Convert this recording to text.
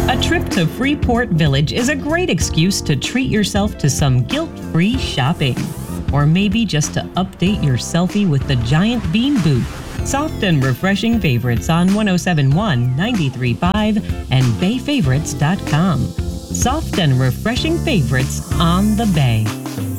A trip to Freeport Village is a great excuse to treat yourself to some guilt-free shopping. Or maybe just to update your selfie with the Giant Bean booth. Soft and refreshing favorites on 1071, 93.5, and bayfavorites.com. Soft and refreshing favorites on the Bay.